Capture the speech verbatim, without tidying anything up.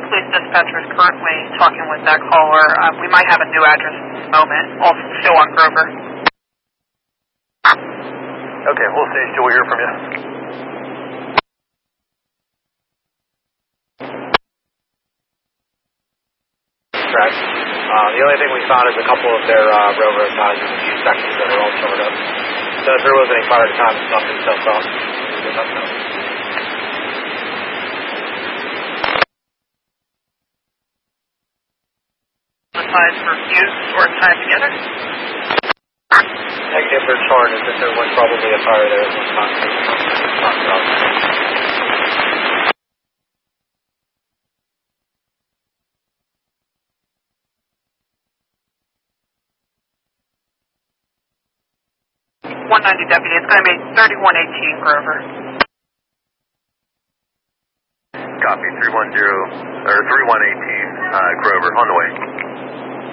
Police dispatcher is currently talking with that caller. Uh, we might have a new address at this moment, also still on Grover. Okay, we'll stay still. We'll hear from you. Correct. Uh, the only thing we found is a couple of their uh, railroad ties in a few sections that are all torn up. So if there was any fire at the time, it's nothing so far. The ties for fuse or tied together? Negative for charge is that there was probably a fire there at one time. one ninety deputy, it's going to be thirty-one eighteen Grover. Copy, three one zero, or three one eighteen, uh, Grover, on the way.